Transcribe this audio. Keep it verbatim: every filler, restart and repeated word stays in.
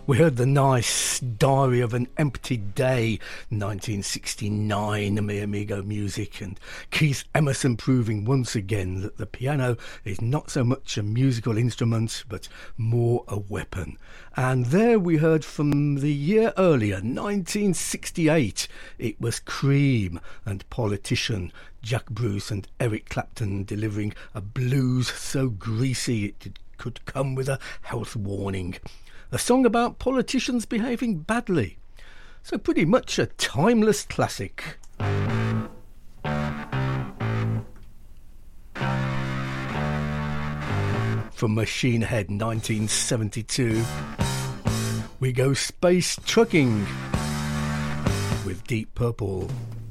We heard the nice Diary of an Empty Day, nineteen sixty-nine, Mi Amigo music, and Keith Emerson proving once again that the piano is not so much a musical instrument but more a weapon. And there we heard from the year earlier, nineteen sixty-eight, it was Cream and Politician, Jack Bruce and Eric Clapton delivering a blues so greasy it could come with a health warning. A song about politicians behaving badly. So pretty much a timeless classic. From Machine Head nineteen seventy-two, we go space trucking with Deep Purple.